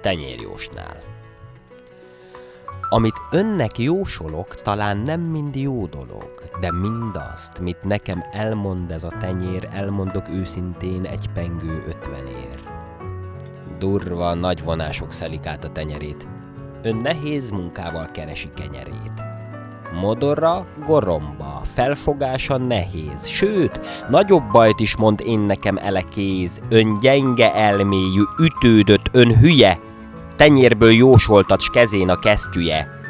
tenyérjósnál. Amit önnek jósolok, talán nem mind jó dolog, de mindazt, mit nekem elmond ez a tenyér, elmondok őszintén egy pengő 50-ér. Durva, nagy vonások szelik át a tenyerét. Ön nehéz munkával keresi kenyerét. Modorra, goromba, felfogása nehéz, sőt, nagyobb bajt is mond én nekem elekéz. Ön gyenge elmélyű, ütődött, ön hülye, tenyérből jósoltat s kezén a kesztyűje.